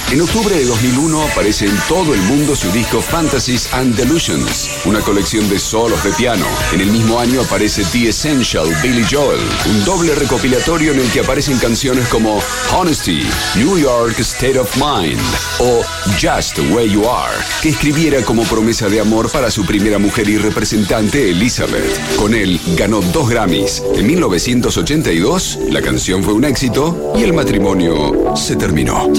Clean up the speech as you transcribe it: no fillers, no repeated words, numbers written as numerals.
En octubre de 2001 aparece en todo el mundo su disco Fantasies and Delusions, una colección de solos de piano. En el mismo año aparece The Essential Billy Joel, un doble recopilatorio en el que aparecen canciones como Honesty, New York State of Mind o Just the Way You Are, que escribiera como promesa de amor para su primera mujer y representante Elizabeth. Con él ganó 2 Grammys. En 1982 la canción fue un éxito y el matrimonio se terminó.